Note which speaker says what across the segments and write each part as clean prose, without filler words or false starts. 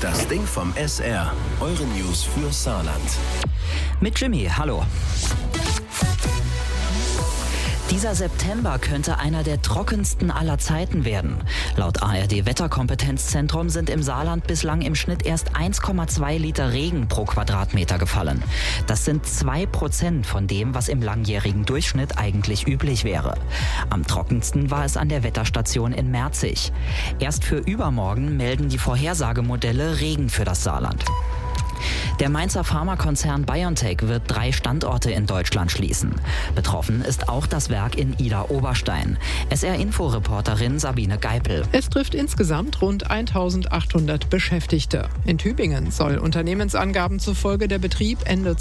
Speaker 1: Das Ding vom SR. Eure News für Saarland.
Speaker 2: Mit Jimmy, hallo. Dieser September könnte einer der trockensten aller Zeiten werden. Laut ARD-Wetterkompetenzzentrum sind im Saarland bislang im Schnitt erst 1,2 Liter Regen pro Quadratmeter gefallen. Das sind 2% von dem, was im langjährigen Durchschnitt eigentlich üblich wäre. Am trockensten war es an der Wetterstation in Merzig. Erst für übermorgen melden die Vorhersagemodelle Regen für das Saarland. Der Mainzer Pharmakonzern BioNTech wird 3 Standorte in Deutschland schließen. Betroffen ist auch das Werk in Idar-Oberstein. SR-Info-Reporterin Sabine Geipel.
Speaker 3: Es trifft insgesamt rund 1800 Beschäftigte. In Tübingen soll Unternehmensangaben zufolge der Betrieb Ende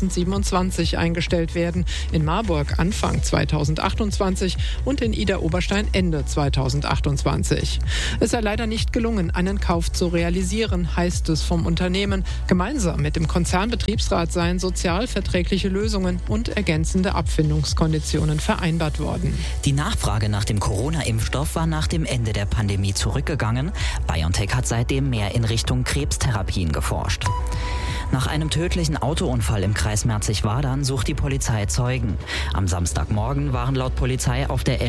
Speaker 3: 2027 eingestellt werden, in Marburg Anfang 2028 und in Idar-Oberstein Ende 2028. Es sei leider nicht gelungen, einen Kauf zu realisieren, heißt es vom Unternehmen. Gemeinsam mit dem Konzernbetriebsrat seien sozialverträgliche Lösungen und ergänzende Abfindungskonditionen vereinbart worden.
Speaker 2: Die Nachfrage nach dem Corona-Impfstoff war nach dem Ende der Pandemie zurückgegangen. BioNTech hat seitdem mehr in Richtung Krebstherapien geforscht. Nach einem tödlichen Autounfall im Kreis Merzig-Wadern sucht die Polizei Zeugen. Am Samstagmorgen waren laut Polizei auf der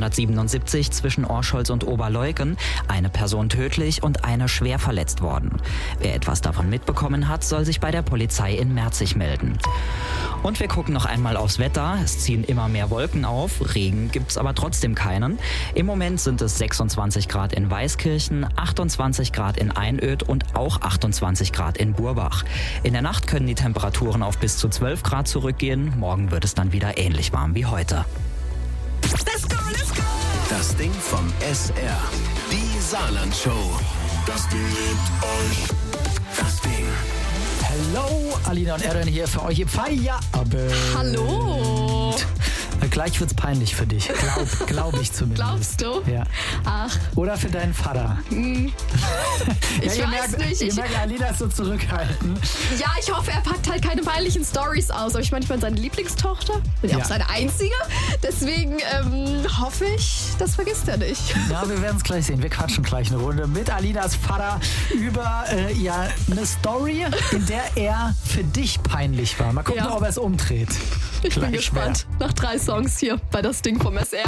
Speaker 2: L177 zwischen Orscholz und Oberleuken eine Person tödlich und eine schwer verletzt worden. Wer etwas davon mitbekommen hat, soll sich bei der Polizei in Merzig melden. Und wir gucken noch einmal aufs Wetter. Es ziehen immer mehr Wolken auf. Regen gibt's aber trotzdem keinen. Im Moment sind es 26 Grad in Weißkirchen, 28 Grad in Einöd und auch 28 Grad in Burbach. In der Nacht können die Temperaturen auf bis zu 12 Grad zurückgehen. Morgen wird es dann wieder ähnlich warm wie heute.
Speaker 1: Let's go, let's go! Das Ding vom SR. Die Saarland-Show. Das Ding liebt euch. Das Ding.
Speaker 4: Hallo, Alina und Aaron hier für euch im Feierabend.
Speaker 5: Hallo.
Speaker 4: Gleich wird's peinlich für dich. Glaub ich zumindest.
Speaker 5: Glaubst du?
Speaker 4: Ja.
Speaker 5: Ach.
Speaker 4: Oder für deinen Vater.
Speaker 5: Ich weiß nicht.
Speaker 4: Ihr merkt, Alina ist so zurückhaltend.
Speaker 5: Ja, ich hoffe, er packt halt keine peinlichen Storys aus. Aber ich meine, seine Lieblingstochter. Bin ja auch seine einzige. Deswegen hoffe ich, das vergisst er nicht.
Speaker 4: Ja, wir werden es gleich sehen. Wir quatschen gleich eine Runde mit Alinas Vater über eine Story, in der er für dich peinlich war. Mal gucken, ob er es umdreht.
Speaker 5: Ich bin gespannt. Nach 3 Songs hier bei Das Ding vom SR.